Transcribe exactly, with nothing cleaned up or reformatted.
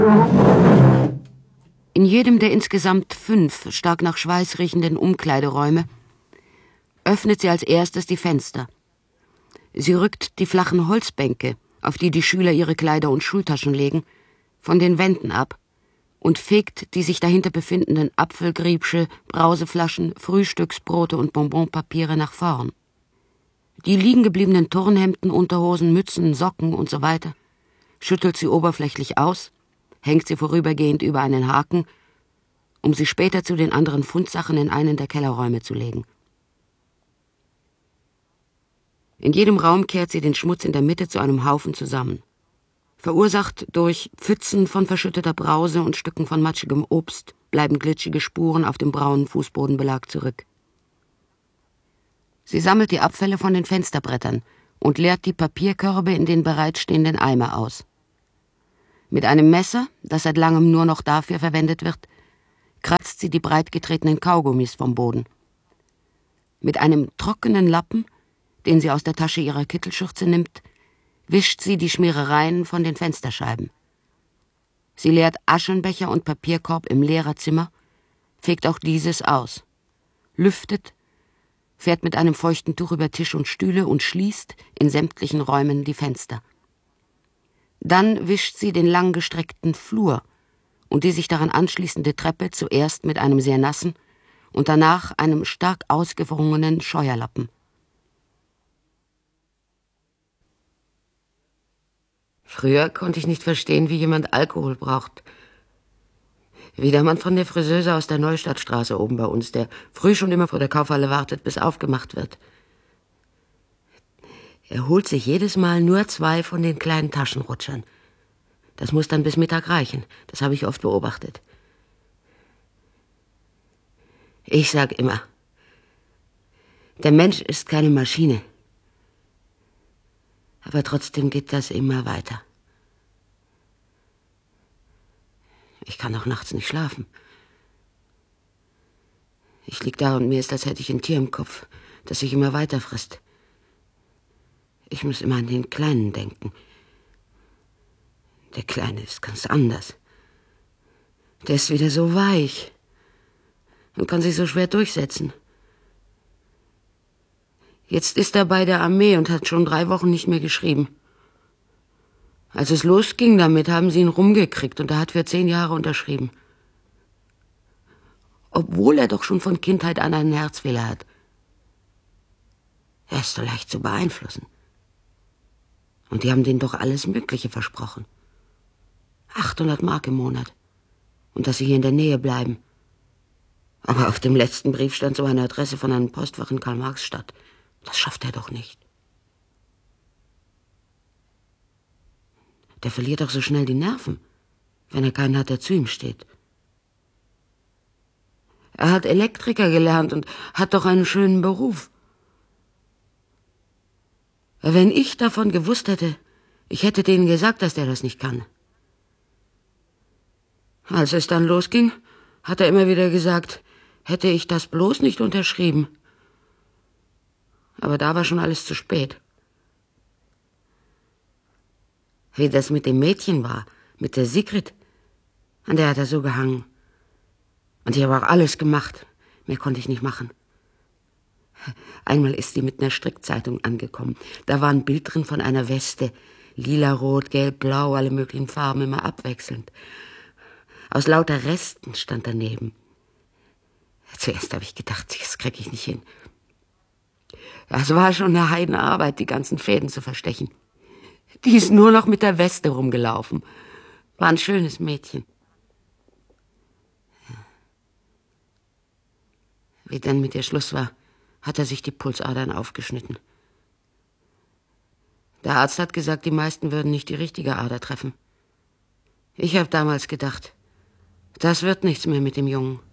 In jedem der insgesamt fünf stark nach Schweiß riechenden Umkleideräume öffnet sie als erstes die Fenster. Sie rückt die flachen Holzbänke, auf die die Schüler ihre Kleider und Schultaschen legen, von den Wänden ab und fegt die sich dahinter befindenden Apfelgriebsche, Brauseflaschen, Frühstücksbrote und Bonbonpapiere nach vorn. Die liegen gebliebenen Turnhemden, Unterhosen, Mützen, Socken und so weiter schüttelt sie oberflächlich aus, hängt sie vorübergehend über einen Haken, um sie später zu den anderen Fundsachen in einen der Kellerräume zu legen. In jedem Raum kehrt sie den Schmutz in der Mitte zu einem Haufen zusammen. Verursacht durch Pfützen von verschütteter Brause und Stücken von matschigem Obst bleiben glitschige Spuren auf dem braunen Fußbodenbelag zurück. Sie sammelt die Abfälle von den Fensterbrettern und leert die Papierkörbe in den bereitstehenden Eimer aus. Mit einem Messer, das seit langem nur noch dafür verwendet wird, kratzt sie die breitgetretenen Kaugummis vom Boden. Mit einem trockenen Lappen, den sie aus der Tasche ihrer Kittelschürze nimmt, wischt sie die Schmierereien von den Fensterscheiben. Sie leert Aschenbecher und Papierkorb im Lehrerzimmer, fegt auch dieses aus, lüftet, fährt mit einem feuchten Tuch über Tisch und Stühle und schließt in sämtlichen Räumen die Fenster. Dann wischt sie den langgestreckten Flur und die sich daran anschließende Treppe zuerst mit einem sehr nassen und danach einem stark ausgewrungenen Scheuerlappen. Früher konnte ich nicht verstehen, wie jemand Alkohol braucht. Wie der Mann von der Friseuse aus der Neustadtstraße oben bei uns, der früh schon immer vor der Kaufhalle wartet, bis aufgemacht wird. Er holt sich jedes Mal nur zwei von den kleinen Taschenrutschern. Das muss dann bis Mittag reichen. Das habe ich oft beobachtet. Ich sag immer, der Mensch ist keine Maschine. Aber trotzdem geht das immer weiter. Ich kann auch nachts nicht schlafen. Ich lieg da und mir ist, als hätte ich ein Tier im Kopf, das sich immer weiter frisst. Ich muss immer an den Kleinen denken. Der Kleine ist ganz anders. Der ist wieder so weich und kann sich so schwer durchsetzen. Jetzt ist er bei der Armee und hat schon drei Wochen nicht mehr geschrieben. Als es losging damit, haben sie ihn rumgekriegt und er hat für zehn Jahre unterschrieben. Obwohl er doch schon von Kindheit an einen Herzfehler hat. Er ist so leicht zu beeinflussen. Und die haben denen doch alles Mögliche versprochen. achthundert Mark im Monat. Und dass sie hier in der Nähe bleiben. Aber auf dem letzten Brief stand so eine Adresse von einem Postfach in Karl-Marx-Stadt. Das schafft er doch nicht. Der verliert doch so schnell die Nerven, wenn er keinen hat, der zu ihm steht. Er hat Elektriker gelernt und hat doch einen schönen Beruf. Wenn ich davon gewusst hätte, ich hätte denen gesagt, dass der das nicht kann. Als es dann losging, hat er immer wieder gesagt, hätte ich das bloß nicht unterschrieben. Aber da war schon alles zu spät. Wie das mit dem Mädchen war, mit der Sigrid, an der hat er so gehangen. Und ich habe auch alles gemacht, mehr konnte ich nicht machen. Einmal ist sie mit einer Strickzeitung angekommen. Da war ein Bild drin von einer Weste, lila, rot, gelb, blau, alle möglichen Farben, immer abwechselnd. Aus lauter Resten stand daneben. Zuerst habe ich gedacht, das kriege ich nicht hin. Das war schon eine Heidenarbeit, die ganzen Fäden zu verstechen. Die ist nur noch mit der Weste rumgelaufen. War ein schönes Mädchen. Wie dann mit ihr Schluss war, hat er sich die Pulsadern aufgeschnitten. Der Arzt hat gesagt, die meisten würden nicht die richtige Ader treffen. Ich habe damals gedacht, das wird nichts mehr mit dem Jungen.